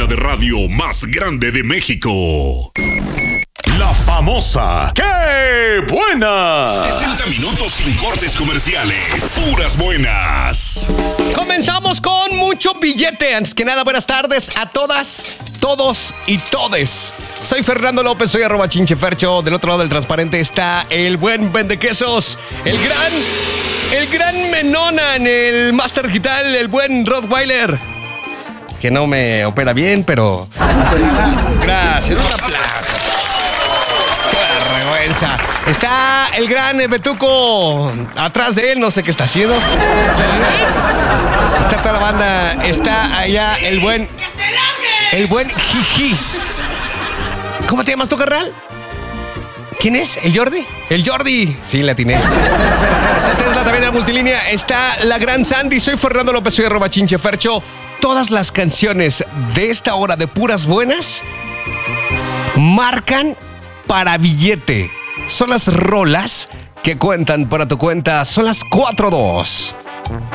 de radio más grande de México. La famosa ¡Qué buena! 60 minutos sin cortes comerciales. Puras buenas. Comenzamos con mucho billete. Antes que nada, buenas tardes a todas, todos y todes. Soy Fernando López, soy @chinchefercho. Del otro lado del transparente está el buen vendequesos, el gran Menona en el Master Digital, el buen Rottweiler. Que no me opera bien, pero... Gracias, un aplauso. ¡Qué vergüenza! Está el gran Betuco atrás de él, no sé qué está haciendo. Está toda la banda, está allá el buen Jiji. ¿Cómo te llamas tú, carnal? ¿Quién es? ¿El Jordi? El Jordi. Sí, la atiné. Está Tesla también en la multilínea. Está la gran Sandy. Soy Fernando López, soy @chinchefercho. Todas las canciones de esta hora de puras buenas marcan para billete. Son las rolas que cuentan para tu cuenta. Son las 4:02.